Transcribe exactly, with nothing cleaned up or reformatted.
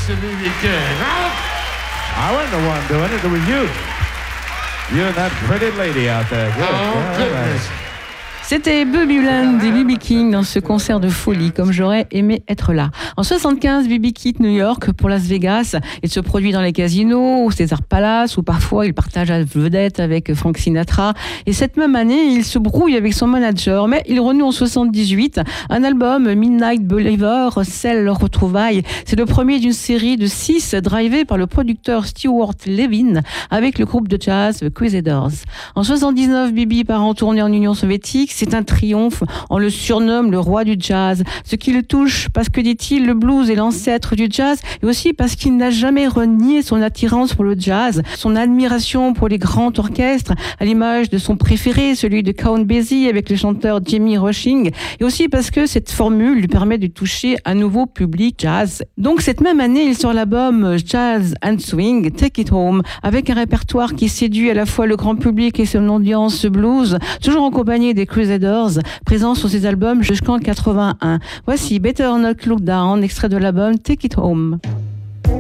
Mister B B King, huh? I wasn't the one doing it, it was you. You and that pretty lady out there. Good. Oh, goodness. C'était Bubblyland des B B King dans ce concert de folie, comme j'aurais aimé être là. En soixante-quinze, B B quitte New York pour Las Vegas. Il se produit dans les casinos, au Caesars Palace, où parfois il partage la vedette avec Frank Sinatra. Et cette même année, il se brouille avec son manager, mais il renoue en soixante-dix-huit. Un album, Midnight Believer, scelle leur retrouvaille. C'est le premier d'une série de six drivé par le producteur Stewart Levin avec le groupe de jazz The Crusaders. En soixante-dix-neuf, B B part en tournée en Union soviétique. C'est un triomphe. On le surnomme le roi du jazz. Ce qui le touche, parce que, dit-il, le blues est l'ancêtre du jazz, et aussi parce qu'il n'a jamais renié son attirance pour le jazz, son admiration pour les grands orchestres, à l'image de son préféré, celui de Count Basie avec le chanteur Jimmy Rushing, et aussi parce que cette formule lui permet de toucher un nouveau public jazz. Donc cette même année, il sort l'album Jazz and Swing, Take It Home, avec un répertoire qui séduit à la fois le grand public et son audience blues, toujours en compagnie des Crusaders, présents sur ses albums jusqu'en quatre-vingt-un. Voici Better Not Look Down, extrait de l'album Take It Home.